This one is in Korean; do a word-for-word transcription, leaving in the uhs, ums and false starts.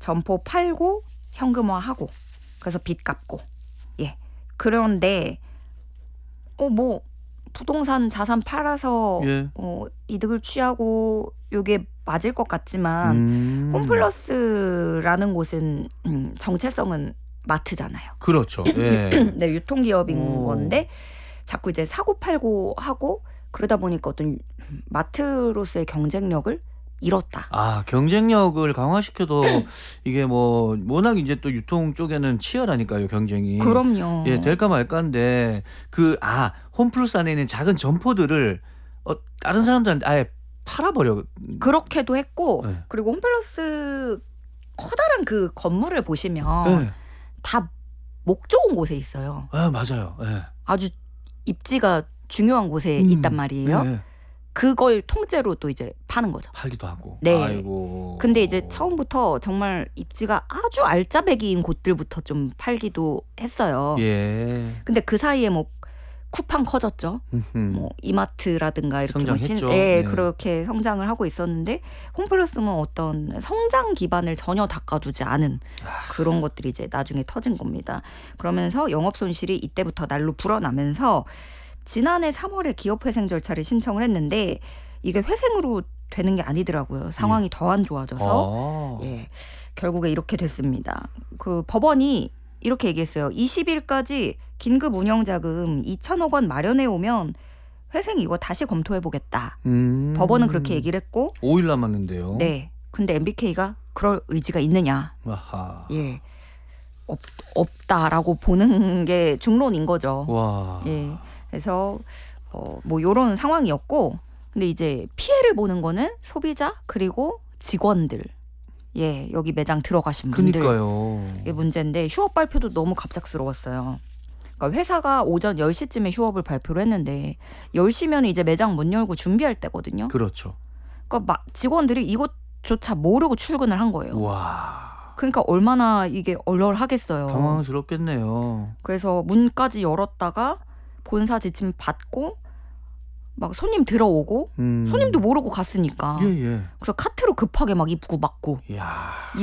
점포 팔고 현금화하고 그래서 빚 갚고 예 그런데 어 뭐 부동산 자산 팔아서 예. 어, 이득을 취하고 요게 맞을 것 같지만 음. 홈플러스라는 곳은 음, 정체성은 마트잖아요. 그렇죠. 예. 네, 유통기업인 오. 건데 자꾸 이제 사고 팔고 하고 그러다 보니까 어떤 마트로서의 경쟁력을 잃었다. 아, 경쟁력을 강화시켜도 이게 뭐 워낙 이제 또 유통 쪽에는 치열하니까요, 경쟁이. 그럼요. 예, 될까 말까인데 그 아, 홈플러스 안에 있는 작은 점포들을 어, 다른 사람들한테 아예 팔아버려. 그렇게도 했고 네. 그리고 홈플러스 커다란 그 건물을 보시면 네. 다 목 좋은 곳에 있어요. 아, 맞아요. 예. 아주 입지가 중요한 곳에 음. 있단 말이에요. 예, 예. 그걸 통째로 또 이제 파는 거죠. 팔기도 하고. 네. 아이고. 근데 이제 처음부터 정말 입지가 아주 알짜배기인 곳들부터 좀 팔기도 했어요. 예. 근데 그 사이에 뭐 쿠팡 커졌죠. 음흠. 뭐 이마트라든가 이렇게 뭐 신, 성장했죠. 예, 네. 그렇게 성장을 하고 있었는데 홈플러스는 어떤 성장 기반을 전혀 닦아두지 않은 그런 것들이 이제 나중에 터진 겁니다. 그러면서 영업 손실이 이때부터 날로 불어나면서 지난해 삼월에 기업회생 절차를 신청을 했는데 이게 회생으로 되는 게 아니더라고요. 상황이 더 안 좋아져서 아. 예, 결국에 이렇게 됐습니다. 그 법원이 이렇게 얘기했어요. 이십 일까지 긴급 운영자금 이천억 원 마련해 오면 회생 이거 다시 검토해 보겠다. 음. 법원은 그렇게 얘기를 했고 오 일 남았는데요. 네. 근데 엠비케이가 그럴 의지가 있느냐. 아하. 예. 없, 없다라고 보는 게 중론인 거죠. 와. 예. 그래서 어, 뭐 요런 상황이었고 근데 이제 피해를 보는 거는 소비자 그리고 직원들. 예, 여기 매장 들어가신 분들. 그러니까요. 이게 문제인데 휴업 발표도 너무 갑작스러웠어요. 그러니까 회사가 오전 열 시쯤에 휴업을 발표를 했는데 열 시면 이제 매장 문 열고 준비할 때거든요. 그렇죠. 그러니까 막 직원들이 이것조차 모르고 출근을 한 거예요. 와. 그러니까 얼마나 이게 얼얼하겠어요. 당황스럽겠네요. 그래서 문까지 열었다가 본사 지침 받고 막 손님 들어오고 음. 손님도 모르고 갔으니까 예, 예. 그래서 카트로 급하게 막 입고 막고 이야.